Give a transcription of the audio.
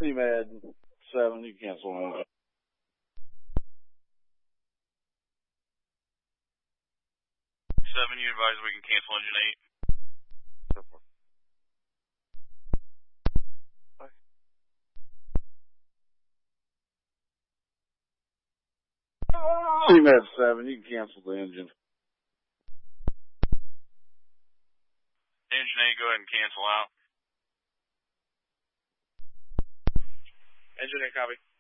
CMAD 7, you cancel engine. 7, you advise we can cancel engine 8. So far. CMAD 7, you can cancel the engine. Engine 8, go ahead and cancel out. Engine 8, copy.